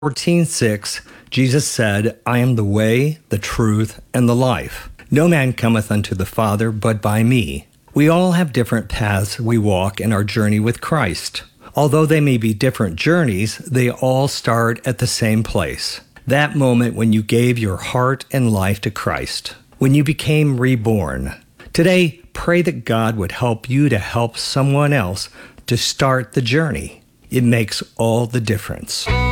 14:6, Jesus said, I am the way, the truth, and the life. No man cometh unto the Father but by me. We all have different paths we walk in our journey with Christ. Although they may be different journeys, they all start at the same place. That moment when you gave your heart and life to Christ, when you became reborn. Today, pray that God would help you to help someone else to start the journey. It makes all the difference.